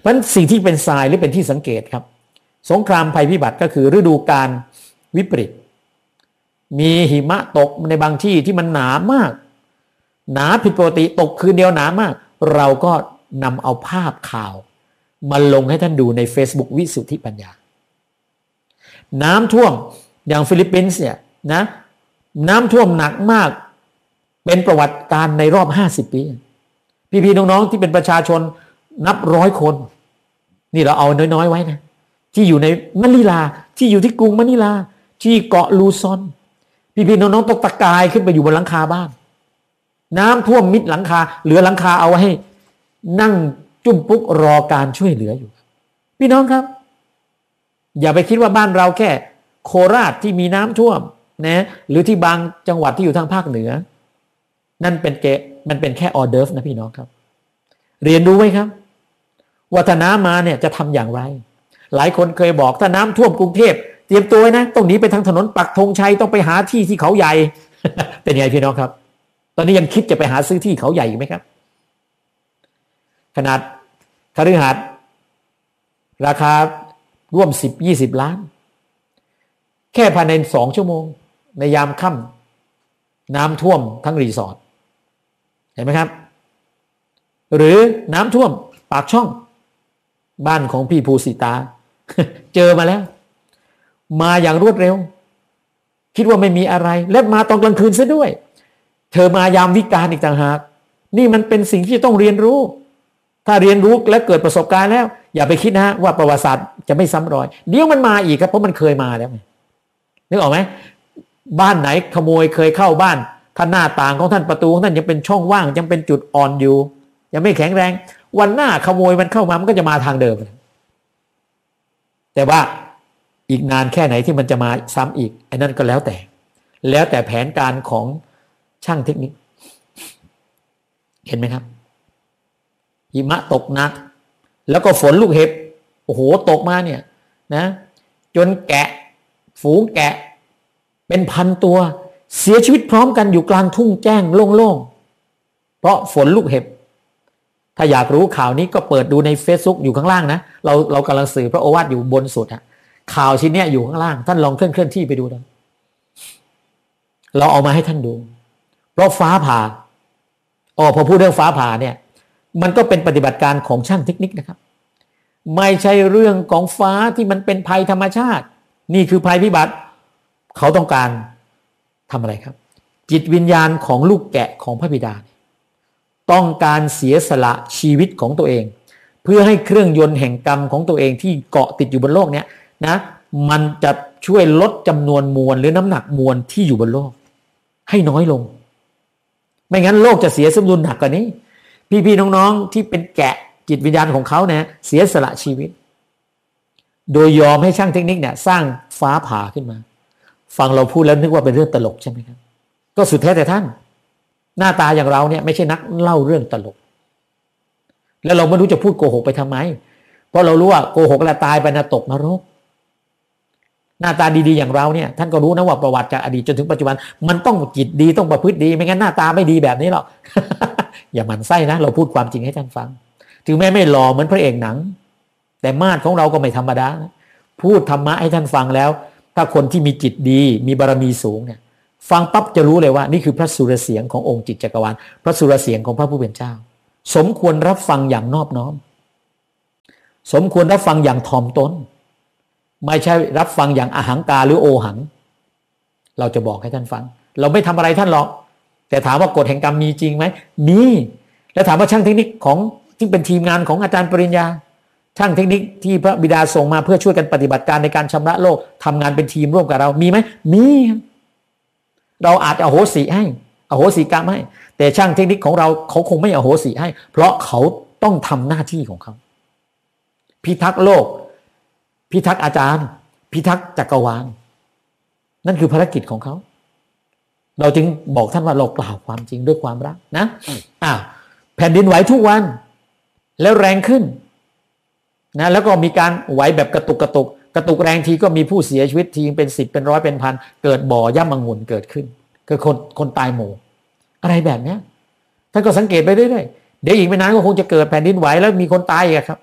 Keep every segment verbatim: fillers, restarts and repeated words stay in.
เพราะฉะนั้นสิ่งที่เป็นทรายหรือเป็นที่สังเกตครับสงครามภัยพิบัติก็คือฤดูกาลวิปริตมีหิมะตกในบางที่ที่มันหนามากหนาผิดปกติตกคืนเดียวหนามากเราก็นำเอาภาพข่าวมาลงให้ท่านดูใน Facebook วิสุทธิปัญญาน้ำท่วมอย่างฟิลิปปินส์เนี่ยนะน้ำท่วมหนักมากเป็นประวัติการในรอบห้าสิบปีพี่ๆน้องๆที่เป็นประชาชนนับร้อยคนนี่เราเอาน้อยๆไว้นะที่อยู่ในมะนิลาที่อยู่ที่กรุงมะนิลาที่เกาะลูซอนพี่ๆน้องๆตกตะกายขึ้นไปอยู่บนหลังคาบ้านน้ำท่วมมิดหลังคาเหลือหลังคาเอาไว้ให้นั่งจุ่มปุ๊กรอการช่วยเหลืออยู่พี่น้องครับอย่าไปคิดว่าบ้านเราแค่โคราชที่มีน้ำท่วมนะหรือที่บางจังหวัดที่อยู่ทางภาคเหนือนั่นเป็นเกมันเป็นแค่ออเดิร์ฟนะพี่น้องครับเรียนรู้ไว้ครับว่าถ้าน้ำมาเนี่ยจะทำอย่างไรหลายคนเคยบอกถ้าน้ำท่วมกรุงเทพเตรียมตัวไว้นะต้องหนีไปทางถนนปักธงชัยต้องไปหาที่ที่เขาใหญ่ เป็นไงพี่น้องครับตอนนี้ยังคิดจะไปหาซื้อที่เขาใหญ่อยู่ไหมครับขนาดคฤหาสน์ราคาร่วมสิบยี่สิบล้านแค่ภายในสองชั่วโมงในยามค่ำน้ำท่วมทั้งรีสอร์ทเห็นไหมครับหรือน้ำท่วมปากช่องบ้านของพี่ภูสิตา เจอมาแล้วมาอย่างรวดเร็วคิดว่าไม่มีอะไรและมาตอนกลางคืนซะด้วยเธอมายามวิกาลอีกต่างหากนี่มันเป็นสิ่งที่ต้องเรียนรู้ถ้าเรียนรู้และเกิดประสบการณ์แล้วอย่าไปคิดนะว่าประวัติศาสตร์จะไม่ซ้ำรอยเดี๋ยวมันมาอีกครับเพราะมันเคยมาแล้วนึกออกไหมบ้านไหนขโมยเคยเข้าบ้านท่านหน้าต่างของท่านประตูของท่านยังเป็นช่องว่างยังเป็นจุดอ่อนอยู่ยังไม่แข็งแรงวันหน้าขโมยมันเข้ามามันก็จะมาทางเดิมแต่ว่าอีกนานแค่ไหนที่มันจะมาซ้ำอีกไอ้นั่นก็แล้วแต่แล้วแต่แผนการของช่างเทคนิคเห็นไหมครับหิมะตกหนักแล้วก็ฝนลูกเห็บโอ้โหตกมาเนี่ยนะจนแกะฝูงแกะเป็นพันตัวเสียชีวิตพร้อมกันอยู่กลางทุ่งแจ้งโล่งๆเพราะฝนลูกเห็บถ้าอยากรู้ข่าวนี้ก็เปิดดูใน Facebook อยู่ข้างล่างนะเราเรากำลังสื่อพระโอวาทอยู่บนสุดอะข่าวชิ้นเนี้ยอยู่ข้างล่างท่านลองเคลื่อนเคลื่อนที่ไปดูนะเราเอามาให้ท่านดูเพราะฟ้าผ่าอ๋อพอพูดเรื่องฟ้าผ่าเนี่ยมันก็เป็นปฏิบัติการของช่างเทคนิคนะครับไม่ใช่เรื่องของฟ้าที่มันเป็นภัยธรรมชาตินี่คือภัยพิบัติเขาต้องการทำอะไรครับจิตวิญญาณของลูกแกะของพระบิดาต้องการเสียสละชีวิตของตัวเองเพื่อให้เครื่องยนต์แห่งกรรมของตัวเองที่เกาะติดอยู่บนโลกเนี้ยนะมันจะช่วยลดจำนวนมวลหรือน้ำหนักมวลที่อยู่บนโลกให้น้อยลงไม่งั้นโลกจะเสียสมดุลหนักกว่านี้พี่ๆน้องๆที่เป็นแกะจิตวิญญาณของเขาเนี่ยเสียสละชีวิตโดยยอมให้ช่างเทคนิคเนี่ยสร้างฟ้าผ่าขึ้นมาฟังเราพูดแล้วนึกว่าเป็นเรื่องตลกใช่ไหมครับก็สุดแท้แต่ท่านหน้าตาอย่างเราเนี่ยไม่ใช่นักเล่าเรื่องตลกแล้วเราไม่รู้จะพูดโกหกไปทำไมเพราะเรารู้ว่าโกหกแล้วตายไปนะตกนรกหน้าตาดีๆอย่างเราเนี่ยท่านก็รู้นะว่าประวัติจากอดีตจนถึงปัจจุบันมันต้องจิตดีต้องประพฤติดีไม่งั้นหน้าตาไม่ดีแบบนี้หรอก อย่าหมั่นไส้นะเราพูดความจริงให้ท่านฟังถึงแม้ไม่หล่อเหมือนพระเอกหนังแต่มาดของเราก็ไม่ธรรมดานะพูดธรรมะให้ท่านฟังแล้วถ้าคนที่มีจิตดีมีบารมีสูงเนี่ยฟังปั๊บจะรู้เลยว่านี่คือพระสุรเสียงขององค์จิตจักรวาลพระสุรเสียงของพระผู้เป็นเจ้าสมควรรับฟังอย่างนอบน้อมสมควรรับฟังอย่างถ่อมตนไม่ใช่รับฟังอย่างอหังการหรือโอหังเราจะบอกให้ท่านฟังเราไม่ทำอะไรท่านหรอกแต่ถามว่ากฎแห่งกรรมมีจริงไหมมีแล้วถามว่าช่างเทคนิคของที่เป็นทีมงานของอาจารย์ปริญญาช่างเทคนิคที่พระบิดาส่งมาเพื่อช่วยกันปฏิบัติการในการชำระโลกทำงานเป็นทีมร่วมกับเรามีไหมมีเราอาจจะอโหสิให้อโหสิกรรมให้แต่ช่างเทคนิคของเราเขาคงไม่อโหสิให้เพราะเขาต้องทำหน้าที่ของเขาพิทักษ์โลกพิทักษ์อาจารย์พิทักษ์จักรวาลนั่นคือภารกิจของเขาเราจึงบอกท่านว่าเรากล่าวความจริงด้วยความรักนะอ่าแผ่นดินไหวทุกวันแล้วแรงขึ้นนะแล้วก็มีการไหวแบบกระตุกกระตุกกระตุกแรงทีก็มีผู้เสียชีวิตทีเป็นสิบเป็นร้อยเป็นพันเกิดบ่อย่ำองุ่นเกิดขึ้นคือคนคนตายหมู่อะไรแบบเนี้ยท่านก็สังเกตไปเรื่อยๆเดี๋ยวอีกไม่นานก็คงจะเกิดแผ่นดินไหวแล้วมีคนตายอีกครับ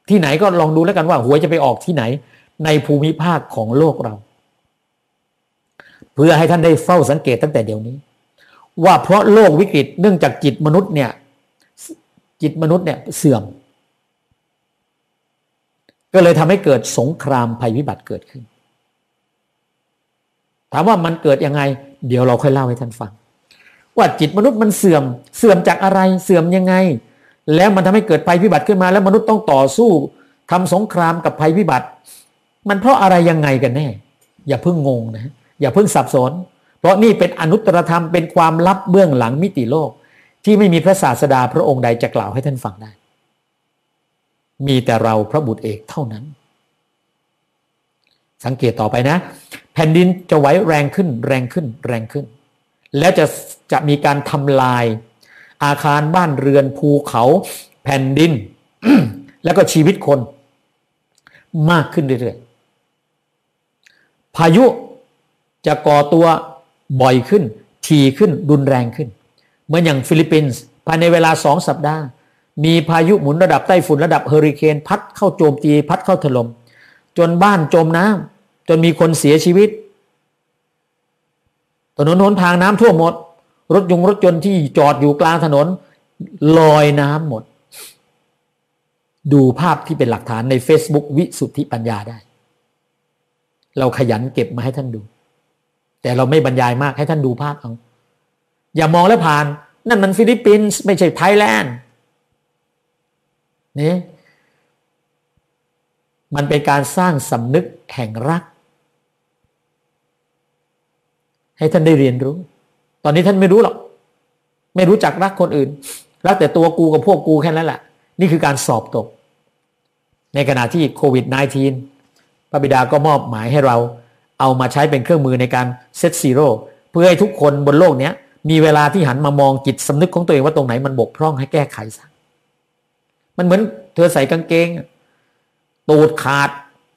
ที่ไหนก็ลองดูแล้วกันว่าหวยจะไปออกที่ไหนในภูมิภาคของโลกเราเพื่อให้ท่านได้เฝ้าสังเกตตั้งแต่เดี๋ยวนี้ว่าเพราะโลกวิกฤตเนื่องจากจิตมนุษย์เนี่ยจิตมนุษย์เนี่ยเสื่อมก็เลยทำให้เกิดสงครามภัยพิบัติเกิดขึ้นถามว่ามันเกิดยังไงเดี๋ยวเราค่อยเล่าให้ท่านฟังว่าจิตมนุษย์มันเสื่อมเสื่อมจากอะไรเสื่อมยังไงแล้วมันทำให้เกิดภัยพิบัติขึ้นมาแล้วมนุษย์ต้องต่อสู้ทำสงครามกับภัยพิบัติมันเพราะอะไรยังไงกันแน่อย่าเพิ่งงงนะอย่าเพิ่งสับสนเพราะนี่เป็นอนุตตรธรรมเป็นความลับเบื้องหลังมิติโลกที่ไม่มีพระศาสดาพระองค์ใดจะกล่าวให้ท่านฟังได้มีแต่เราพระบุตรเอกเท่านั้นสังเกตต่อไปนะแผ่นดินจะไหวแรงขึ้นแรงขึ้นแรงขึ้นแล้วจะจะมีการทำลายอาคารบ้านเรือนภูเขาแผ่นดิน แล้วก็ชีวิตคนมากขึ้นเรื่อยๆพายุจะก่อตัวบ่อยขึ้นถี่ขึ้นรุนแรงขึ้นเหมือนอย่างฟิลิปปินส์ภายในเวลาสองสัปดาห์มีพายุหมุนระดับไต้ฝุ่นระดับเฮอริเคนพัดเข้าโจมตีพัดเข้าถล่มจนบ้านจมน้ำจนมีคนเสียชีวิตถนนหนทางน้ำท่วมหมดรถยงรถยนต์ที่จอดอยู่กลางถนนลอยน้ำหมดดูภาพที่เป็นหลักฐานใน Facebook วิสุทธิปัญญาได้เราขยันเก็บมาให้ท่านดูแต่เราไม่บรรยายมากให้ท่านดูภาพเอาอย่ามองแล้วผ่านนั่นมันฟิลิปปินส์ไม่ใช่ไทยแลนด์นี่มันเป็นการสร้างสำนึกแห่งรักให้ท่านได้เรียนรู้ตอนนี้ท่านไม่รู้หรอกไม่รู้จักรักคนอื่นรักแต่ตัวกูกับพวกกูแค่นั้นแหละนี่คือการสอบตกในขณะที่โควิด สิบเก้า พระบิดาก็มอบหมายให้เราเอามาใช้เป็นเครื่องมือในการเซตซีโร่เพื่อให้ทุกคนบนโลกนี้มีเวลาที่หันมามองจิตสำนึกของตัวเองว่าตรงไหนมันบกพร่องให้แก้ไขซะมันเหมือนเธอใส่กางเกงตูดขาด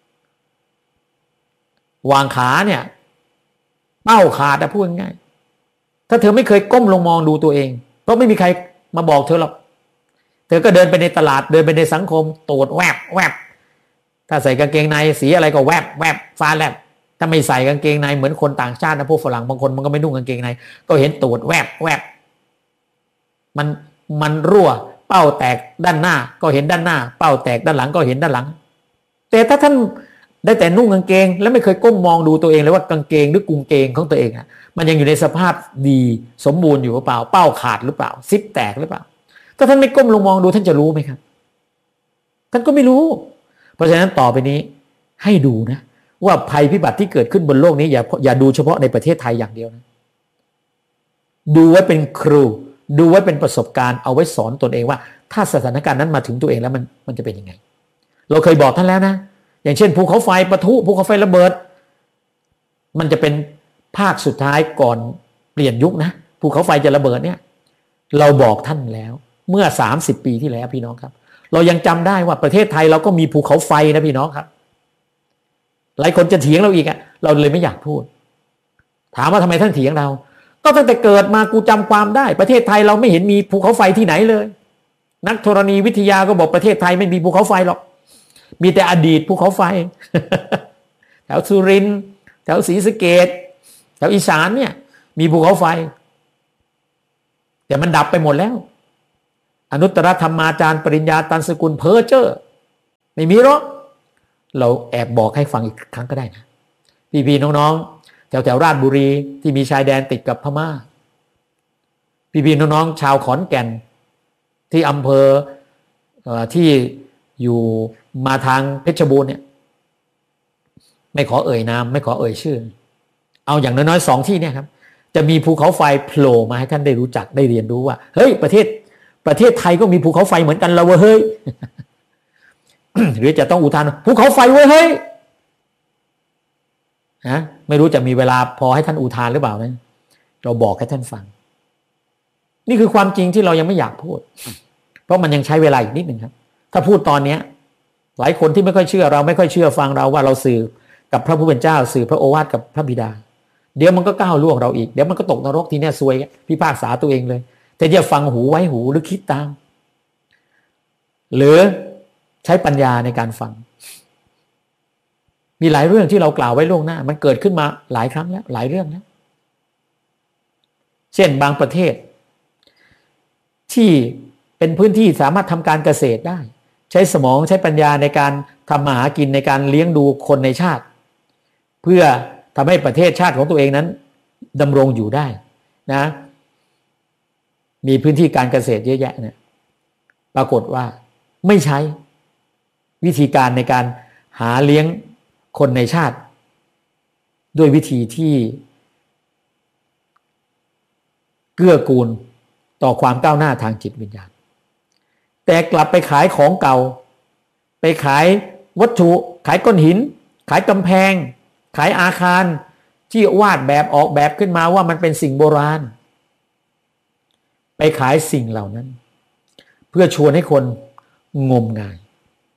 วางขาเนี่ยเป้าขาดอะพูดง่ายถ้าเธอไม่เคยก้มลงมองดูตัวเองเพราะไม่มีใครมาบอกเธอหรอกเธอก็เดินไปในตลาดเดินไปในสังคมตูดแวบแวบถ้าใส่กางเกงในสีอะไรก็แวบแวบฟ้าแลบถ้าไม่ใส่กางเกงในเหมือนคนต่างชาตินะพวกฝรั่งบางคนมันก็ไม่นุ่งกางเกงในก็เห็นตูดแวบแวบมันมันรั่วเป้าแตกด้านหน้าก็เห็นด้านหน้าเป้าแตกด้านหลังก็เห็นด้านหลังแต่ถ้าท่านได้แต่นุ่งกางเกงแล้วไม่เคยก้มมองดูตัวเองเลยว่ากางเกงหรือกางเกงของตัวเองอ่ะมันยังอยู่ในสภาพดีสมบูรณ์อยู่หรือเปล่าเป้าขาดหรือเปล่าซิปแตกหรือเปล่าถ้าท่านไม่ก้มลงมองดูท่านจะรู้ไหมครับท่านก็ไม่รู้เพราะฉะนั้นต่อไปนี้ให้ดูนะว่าภัยพิบัติที่เกิดขึ้นบนโลกนี้อย่าอย่าดูเฉพาะในประเทศไทยอย่างเดียวนะดูไว้เป็นครูดูไว้เป็นประสบการณ์เอาไว้สอนตนเองว่าถ้าสถานการณ์นั้นมาถึงตัวเองแล้วมันมันจะเป็นยังไงเราเคยบอกท่านแล้วนะอย่างเช่นภูเขาไฟปะทุภูเขาไฟระเบิดมันจะเป็นภาคสุดท้ายก่อนเปลี่ยนยุคนะภูเขาไฟจะระเบิดเนี่ยเราบอกท่านแล้วเมื่อสามสิบปีที่แล้วพี่น้องครับเรายังจำได้ว่าประเทศไทยเราก็มีภูเขาไฟนะพี่น้องครับหลายคนจะเถียงเราอีกอะเราเลยไม่อยากพูดถามว่าทำไมท่านเถียงเราก็ตั้งแต่เกิดมากูจำความได้ประเทศไทยเราไม่เห็นมีภูเขาไฟที่ไหนเลยนักธรณีวิทยาก็บอกประเทศไทยไม่มีภูเขาไฟหรอกมีแต่อดีตภูเขาไฟ แถวสุรินทร์แถวศรีสะเกษแถวอีสานเนี่ยมีภูเขาไฟแต่มันดับไปหมดแล้วอนุตตรธรรมาจารย์ปริญญาตันสกุลเพ้อเจ้อไม่มีหรอกเราแอบบอกให้ฟังอีกครั้งก็ได้นะพี่ๆน้องๆแถวแถวราชบุรีที่มีชายแดนติดกับพม่าพี่ๆน้องๆชาวขอนแก่นที่อำเภอที่อยู่มาทางเพชรบูรณ์เนี่ยไม่ขอเอ่ยนามไม่ขอเอ่ยชื่อเอาอย่างน้อยๆสองที่เนี่ยครับจะมีภูเขาไฟโผล่มาให้ท่านได้รู้จักได้เรียนรู้ว่าเฮ้ยประเทศประเทศไทยก็มีภูเขาไฟเหมือนกันเราเว้ยเฮ้ย หรือจะต้องอุทานภูเขาไฟเว้ยเฮ้ยฮะไม่รู้จะมีเวลาพอให้ท่านอุทานหรือเปล่านะเราบอกให้ท่านฟังนี่คือความจริงที่เรายังไม่อยากพูดเพราะมันยังใช้เวลาอีกนิดหนึ่งครับถ้าพูดตอนนี้หลายคนที่ไม่ค่อยเชื่อเราไม่ค่อยเชื่อฟังเราว่าเราสื่อกับพระผู้เป็นเจ้าสื่อพระโอวาทกับพระบิดาเดี๋ยวมันก็ก้าวล่วงเราอีกเดี๋ยวมันก็ตกนรกทีนี้ซวยพิพากษาตัวเองเลยแต่อย่าฟังหูไว้หูหรือคิดตามหรือใช้ปัญญาในการฟังมีหลายเรื่องที่เรากล่าวไว้ล่วงหน้ามันเกิดขึ้นมาหลายครั้งแล้วหลายเรื่องแล้วเช่นบางประเทศที่เป็นพื้นที่สามารถทำการเกษตรได้ใช้สมองใช้ปัญญาในการทำมาหากินในการเลี้ยงดูคนในชาติเพื่อทำให้ประเทศชาติของตัวเองนั้นดำรงอยู่ได้นะมีพื้นที่การเกษตรเยอะแยะเนี่ยปรากฏว่าไม่ใช้วิธีการในการหาเลี้ยงคนในชาติด้วยวิธีที่เกื้อกูลต่อความก้าวหน้าทางจิตวิญญาณแต่กลับไปขายของเก่าไปขายวัตถุขายก้อนหินขายกำแพงขายอาคารที่วาดแบบออกแบบขึ้นมาว่ามันเป็นสิ่งโบราณไปขายสิ่งเหล่านั้นเพื่อชวนให้คนงมงาย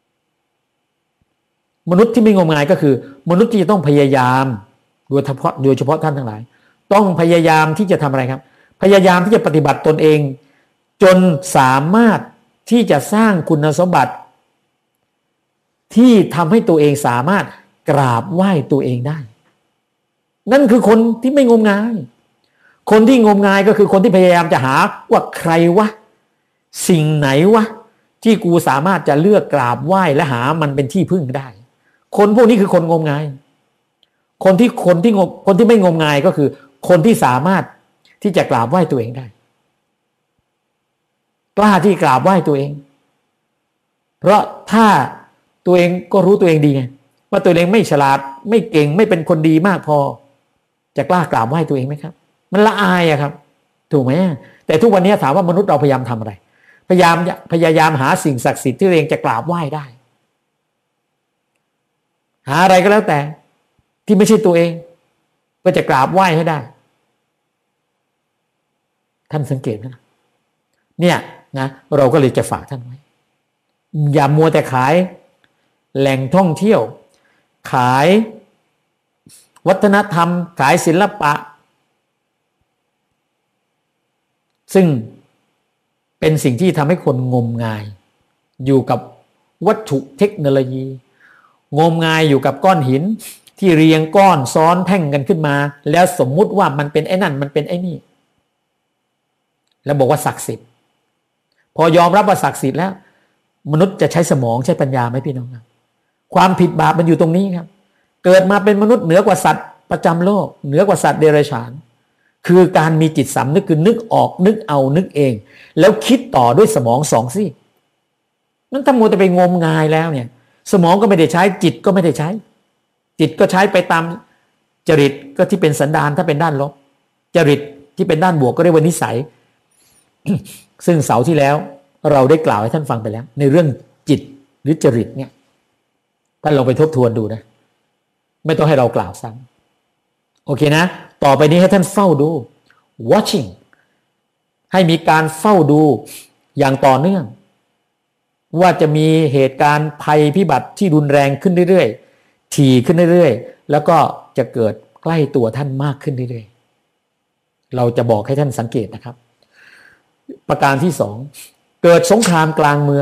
มนุษย์ที่ไม่งมงายก็คือมนุษย์ที่จะต้องพยายามโดยเฉพาะโดยเฉพาะท่านทั้งหลายต้องพยายามที่จะทำอะไรครับพยายามที่จะปฏิบัติตนเองจนสามารถที่จะสร้างคุณสมบัติที่ทำให้ตัวเองสามารถกราบไหว้ตัวเองได้นั่นคือคนที่ไม่งมงายคนที่งมงายก็คือคนที่พยายามจะหาว่าใครวะสิ่งไหนวะที่กูสามารถจะเลือกกราบไหว้และหามันเป็นที่พึ่งได้คนพวกนี้คือคนงมงายคนที่คนที่งมคนที่ไม่งมงายก็คือคนที่สามารถที่จะกราบไหว้ตัวเองได้กล้าที่กราบไหว้ตัวเองเพราะถ้าตัวเองก็รู้ตัวเองดีไงว่าตัวเองไม่ฉลาดไม่เก่งไม่เป็นคนดีมากพอจะกล้ากราบไหว้ตัวเองไหมครับมันละอายอะครับถูกไหมแต่ทุกวันนี้ถามว่ามนุษย์เราพยายามทำอะไรพยายามพยายามหาสิ่งศักดิ์สิทธิ์ที่ตัวเองจะกราบไหว้ได้หาอะไรก็แล้วแต่ที่ไม่ใช่ตัวเองก็จะกราบไหว้ให้ได้ท่านสังเกตนะเนี่ยนะเราก็เลยจะฝากท่านไว้อย่ามัวแต่ขายแหล่งท่องเที่ยวขายวัฒนธรรมขายศิลปะซึ่งเป็นสิ่งที่ทำให้คนงมงายอยู่กับวัตถุเทคโนโลยีงมงายอยู่กับก้อนหินที่เรียงก้อนซ้อนแท่งกันขึ้นมาแล้วสมมุติว่ามันเป็นไอ้นั่นมันเป็นไอ้นี่แล้วบอกว่าศักดิ์สิทธิ์พอยอมรับว่าศักดิ์สิทธิ์แล้วมนุษย์จะใช้สมองใช้ปัญญาไหมพี่น้องครับความผิดบาปมันอยู่ตรงนี้ครับเกิดมาเป็นมนุษย์เหนือกว่าสัตว์ประจำโลกเหนือกว่าสัตว์เดรัจฉานคือการมีจิตสำนึกคือนึกออกนึกเอานึกเองแล้วคิดต่อด้วยสมองสองซี่นั่นถ้ามัวแต่ไปงมงายแล้วเนี่ยสมองก็ไม่ได้ใช้จิตก็ไม่ได้ใช้จิตก็ใช้ไปตามจริตก็ที่เป็นสันดานถ้าเป็นด้านลบจริตที่เป็นด้านบวกก็เรียกว่านิสัย ซึ่งเสาร์ที่แล้วเราได้กล่าวให้ท่านฟังไปแล้วในเรื่องจิตหรือจริตเนี่ยท่านลองไปทบทวนดูนะไม่ต้องให้เรากล่าวซ้ำโอเคนะต่อไปนี้ให้ท่านเฝ้าดู watching ให้มีการเฝ้าดูอย่างต่อเนื่องว่าจะมีเหตุการณ์ภัยพิบัติที่รุนแรงขึ้นเรื่อยๆถี่ขึ้นเรื่อยๆแล้วก็จะเกิดใกล้ตัวท่านมากขึ้นเรื่อยๆเราจะบอกให้ท่านสังเกตนะครับประการที่สองเกิดสงครามกลางเมือง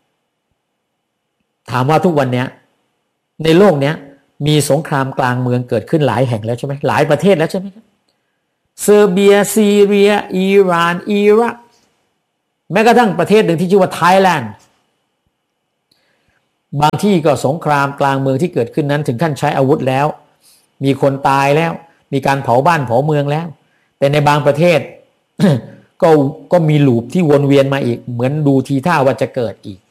ถามว่าทุกวันนี้ในโลกนี้มีสงครามกลางเมืองเกิดขึ้นหลายแห่งแล้วใช่ไหมหลายประเทศแล้วใช่ไหมครับเซอร์เบียซีเรียอิหร่านอิรักแม้กระทั่งประเทศหนึ่งที่ชื่อว่าไทยแลนด์บางที่ก็สงครามกลางเมืองที่เกิดขึ้นนั้นถึงขั้นใช้อาวุธแล้วมีคนตายแล้วมีการเผาบ้านเผาเมืองแล้วแต่ในบางประเทศ ก็ก็มีลูปที่วนเวียนมาอีกเหมือนดูทีท่าว่าจะเกิดอีก